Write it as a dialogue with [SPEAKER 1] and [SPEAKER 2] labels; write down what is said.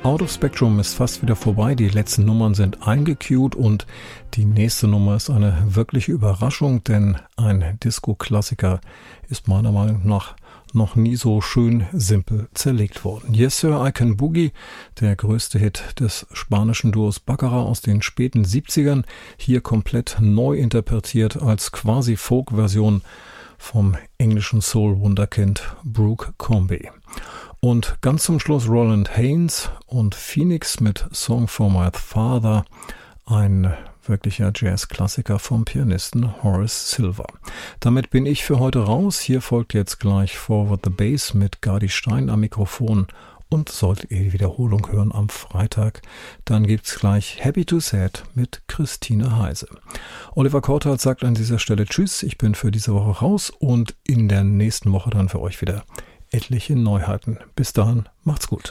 [SPEAKER 1] Out of Spectrum ist fast wieder vorbei, die letzten Nummern sind eingequeued und die nächste Nummer ist eine wirkliche Überraschung, denn ein Disco-Klassiker ist meiner Meinung nach noch nie so schön simpel zerlegt worden. Yes Sir, I Can Boogie, der größte Hit des spanischen Duos Baccara aus den späten 70ern, hier komplett neu interpretiert als quasi Folk-Version vom englischen Soul-Wunderkind Brooke Combe. Und ganz zum Schluss Roland Haynes und Phoenix mit Song for My Father, ein wirklicher Jazz-Klassiker vom Pianisten Horace Silver. Damit bin ich für heute raus. Hier folgt jetzt gleich Forward the Bass mit Gardi Stein am Mikrofon. Und solltet ihr die Wiederholung hören am Freitag, dann gibt's gleich Happy to Sad mit Christine Heise. Oliver Korthardt sagt an dieser Stelle Tschüss, ich bin für diese Woche raus und in der nächsten Woche dann für euch wieder etliche Neuheiten. Bis dahin, macht's gut.